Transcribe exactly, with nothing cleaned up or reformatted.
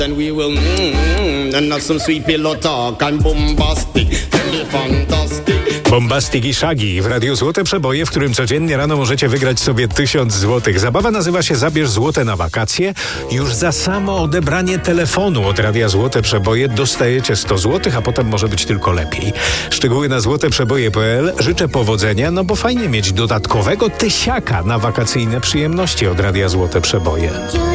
Then we will mm, and have some sweet pillow talk and bombastic and be fantastic. Bombastic i Shaggy w Radiu Złote Przeboje, w którym codziennie rano możecie wygrać sobie tysiąc złotych. Zabawa nazywa się Zabierz złote na wakacje. Już za samo odebranie telefonu od Radia Złote Przeboje dostajecie sto złotych, a potem może być tylko lepiej. Szczegóły na złoteprzeboje kropka p l. Życzę powodzenia, no bo fajnie mieć dodatkowego tysiaka na wakacyjne przyjemności od Radia Złote Przeboje.